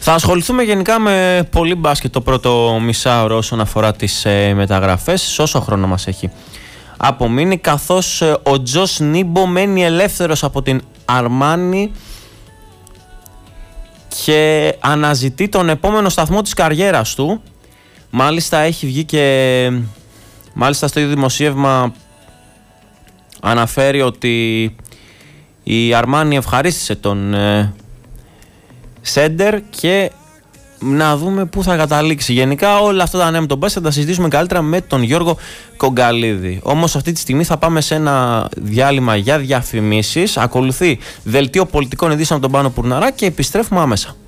Θα ασχοληθούμε γενικά με πολύ μπάσκετ το πρώτο μισάωρο όσον αφορά τις μεταγραφές, όσο χρόνο μας έχει απομείνει, καθώς ο Τζος Νίμπο μένει ελεύθερος από την Αρμάνι και αναζητεί τον επόμενο σταθμό της καριέρας του. Μάλιστα έχει βγει και μάλιστα στο ίδιο δημοσίευμα αναφέρει ότι η Αρμάνι ευχαρίστησε τον Σέντερ και να δούμε πού θα καταλήξει. Γενικά όλα αυτά τα νέα με τον μπάσκετ θα τα συζητήσουμε καλύτερα με τον Γιώργο Κογκαλίδη. Όμως αυτή τη στιγμή θα πάμε σε ένα διάλειμμα για διαφημίσεις. Ακολουθεί δελτίο πολιτικών ειδήσεων από τον Πάνο Πουρναρά και επιστρέφουμε άμεσα.